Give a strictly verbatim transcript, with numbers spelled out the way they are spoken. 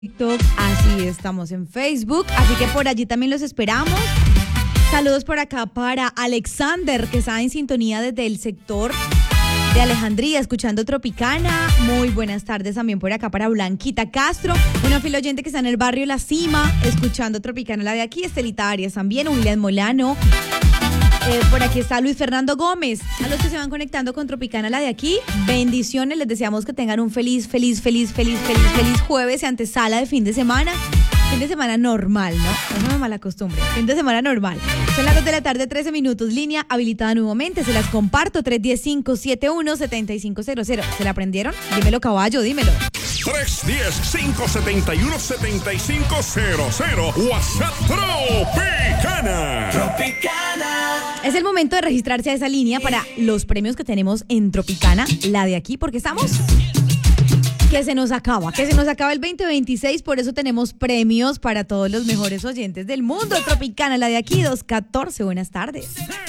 TikTok, así estamos en Facebook, así que por allí también los esperamos. Saludos por acá para Alexander, que está en sintonía desde el sector de Alejandría, escuchando Tropicana. Muy buenas tardes también por acá para Blanquita Castro, una fiel oyente que está en el barrio La Cima, escuchando Tropicana, la de aquí. Estelita Arias también, William Molano. Eh, por aquí está Luis Fernando Gómez. A los que se van conectando con Tropicana, la de aquí, bendiciones. Les deseamos que tengan un feliz, feliz, feliz, feliz, feliz, feliz jueves y antesala de fin de semana. Fin de semana normal, ¿no? No me mala costumbre. Fin de semana normal. Son las dos de la tarde, trece minutos. Línea habilitada nuevamente. Se las comparto. tres uno cero, cinco siete uno, siete cinco cero cero. ¿Se la aprendieron? Dímelo, caballo, dímelo. tres uno cero, cinco siete uno, siete cinco cero cero. WhatsApp Tropicana. Tropicana. Es el momento de registrarse a esa línea para los premios que tenemos en Tropicana, la de aquí, porque estamos... que se nos acaba, que se nos acaba el veinte veintiséis, por eso tenemos premios para todos los mejores oyentes del mundo. Tropicana, la de aquí, dos catorce. Buenas tardes.